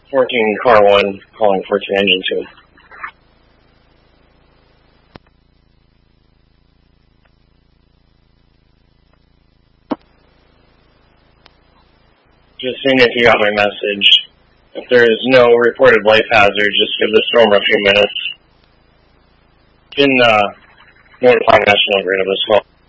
14 car 1, calling 14 engine 2. Just seeing if you got my message. If there is no reported life hazard, just give the storm a few minutes. You can notify National Grid of this call.